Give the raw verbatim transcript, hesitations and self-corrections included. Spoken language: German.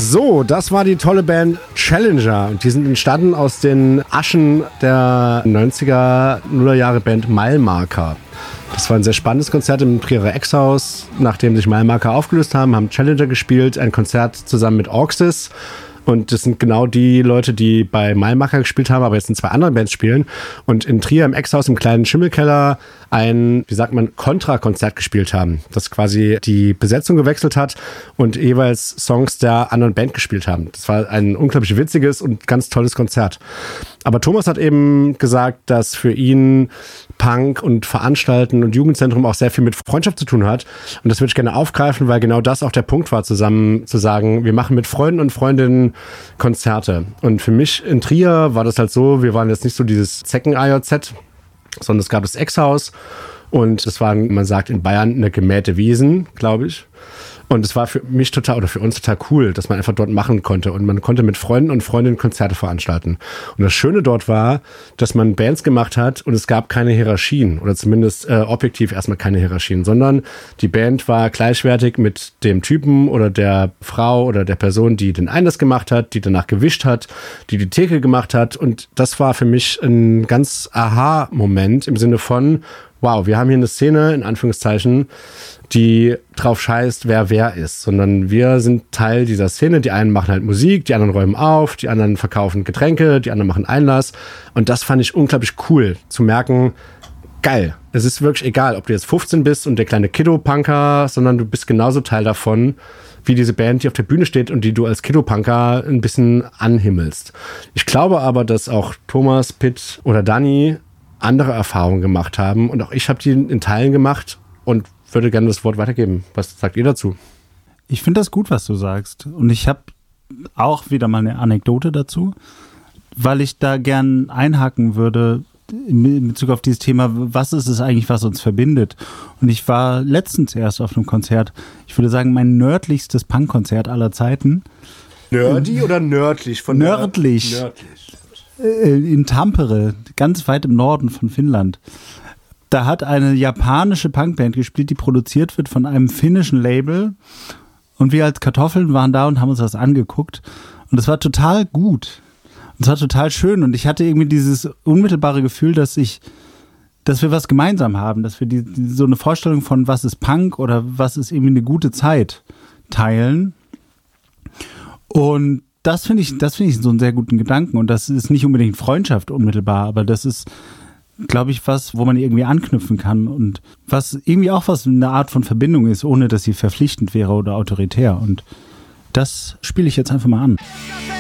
So, das war die tolle Band Challenger und die sind entstanden aus den Aschen der neunziger, nuller Jahre Band Milemarker. Das war ein sehr spannendes Konzert im Trierer Ex-Haus. Nachdem sich Milemarker aufgelöst haben, haben Challenger gespielt, ein Konzert zusammen mit Orxis. Und das sind genau die Leute, die bei Milemarker gespielt haben, aber jetzt in zwei anderen Bands spielen. Und in Trier im Ex-Haus im kleinen Schimmelkeller ein, wie sagt man, Kontra-Konzert gespielt haben. Das quasi die Besetzung gewechselt hat und jeweils Songs der anderen Band gespielt haben. Das war ein unglaublich witziges und ganz tolles Konzert. Aber Thomas hat eben gesagt, dass für ihn Punk und Veranstalten und Jugendzentrum auch sehr viel mit Freundschaft zu tun hat. Und das würde ich gerne aufgreifen, weil genau das auch der Punkt war, zusammen zu sagen, wir machen mit Freunden und Freundinnen Konzerte. Und für mich in Trier war das halt so, wir waren jetzt nicht so dieses Zecken-A J Z, sondern es gab das Ex-Haus und es war, man sagt in Bayern, eine gemähte Wiesen, glaube ich. Und es war für mich total, oder für uns total cool, dass man einfach dort machen konnte. Und man konnte mit Freunden und Freundinnen Konzerte veranstalten. Und das Schöne dort war, dass man Bands gemacht hat und es gab keine Hierarchien. Oder zumindest äh, objektiv erstmal keine Hierarchien. Sondern die Band war gleichwertig mit dem Typen oder der Frau oder der Person, die den Einlass gemacht hat, die danach gewischt hat, die die Theke gemacht hat. Und das war für mich ein ganz Aha-Moment im Sinne von, wow, wir haben hier eine Szene, in Anführungszeichen, die drauf scheißt, wer wer ist, sondern wir sind Teil dieser Szene. Die einen machen halt Musik, die anderen räumen auf, die anderen verkaufen Getränke, die anderen machen Einlass. Und das fand ich unglaublich cool, zu merken, geil, es ist wirklich egal, ob du jetzt fünfzehn bist und der kleine Kiddo-Punker, sondern du bist genauso Teil davon, wie diese Band, die auf der Bühne steht und die du als Kiddo-Punker ein bisschen anhimmelst. Ich glaube aber, dass auch Thomas, Pitt oder Dani andere Erfahrungen gemacht haben und auch ich habe die in Teilen gemacht und würde gerne das Wort weitergeben. Was sagt ihr dazu? Ich finde das gut, was du sagst. Und ich habe auch wieder mal eine Anekdote dazu, weil ich da gern einhaken würde in Bezug auf dieses Thema, was ist es eigentlich, was uns verbindet? Und ich war letztens erst auf einem Konzert, ich würde sagen, mein nördlichstes Punkkonzert aller Zeiten. Nerdy oder nördlich? Von nördlich. Nördlich. In Tampere, ganz weit im Norden von Finnland. Da hat eine japanische Punkband gespielt, die produziert wird von einem finnischen Label. Und wir als Kartoffeln waren da und haben uns das angeguckt. Und das war total gut. Und es war total schön. Und ich hatte irgendwie dieses unmittelbare Gefühl, dass ich, dass wir was gemeinsam haben. Dass wir die, die, so eine Vorstellung von, was ist Punk oder was ist irgendwie eine gute Zeit teilen. Und das finde ich, das finde ich so einen sehr guten Gedanken. Und das ist nicht unbedingt Freundschaft unmittelbar, aber das ist, glaube ich, was, wo man irgendwie anknüpfen kann und was irgendwie auch was eine Art von Verbindung ist, ohne dass sie verpflichtend wäre oder autoritär. Und das spiele ich jetzt einfach mal an.